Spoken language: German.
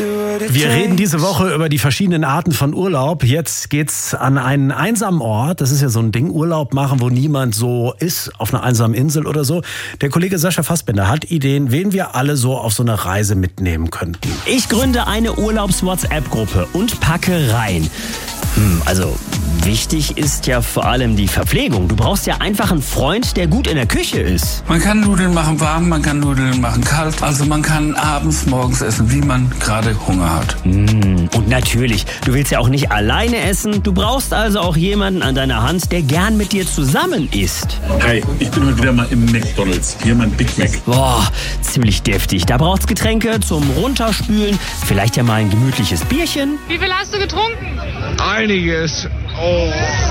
Wir reden diese Woche über die verschiedenen Arten von Urlaub. Jetzt geht's an einen einsamen Ort. Das ist ja so ein Ding, Urlaub machen, wo niemand so ist, auf einer einsamen Insel oder so. Der Kollege Sascha Fassbender hat Ideen, wen wir alle so auf so eine Reise mitnehmen könnten. Ich gründe eine Urlaubs-WhatsApp-Gruppe und packe rein. Also wichtig ist ja vor allem die Verpflegung. Du brauchst ja einfach einen Freund, der gut in der Küche ist. Man kann Nudeln machen warm, man kann Nudeln machen kalt. Also man kann abends, morgens essen, wie man gerade Hunger hat. Und natürlich, du willst ja auch nicht alleine essen. Du brauchst also auch jemanden an deiner Hand, der gern mit dir zusammen isst. Hi, ich bin heute wieder mal im McDonald's. Hier mein Big Mac. Boah, ziemlich deftig. Da braucht's Getränke zum Runterspülen. Vielleicht ja mal ein gemütliches Bierchen. Wie viel hast du getrunken? Einiges. Oh.